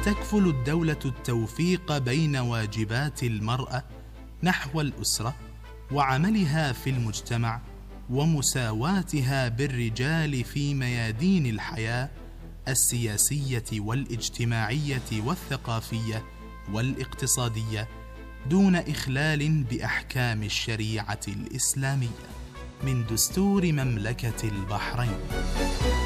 وتكفل الدولة التوفيق بين واجبات المرأة نحو الأسرة وعملها في المجتمع ومساواتها بالرجال في ميادين الحياة السياسية والاجتماعية والثقافية والاقتصادية دون إخلال بأحكام الشريعة الإسلامية. من دستور مملكة البحرين.